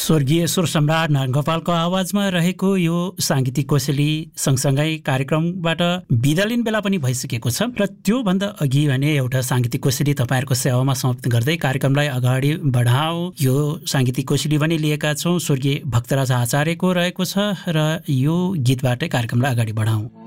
स्वर्गीय स्वर सम्राट नागगोपालको आवाजमा रहेको यो साङ्गीतिक कोसेली सँगसँगै कार्यक्रमबाट बिदा लिने बेला पनि भइसकेको छ र त्योभन्दा अघि भने एउटा साङ्गीतिक कोसेली तपाईँहरूको सेवामा समाप्त गर्दै कार्यक्रमलाई अगाडि बढाऊ यो साङ्गीतिक कोसेली पनि लिएका छौँ। स्वर्गीय भक्तराज आचार्यको रहेको छ र यो गीतबाटै कार्यक्रमलाई अगाडि बढाऊ।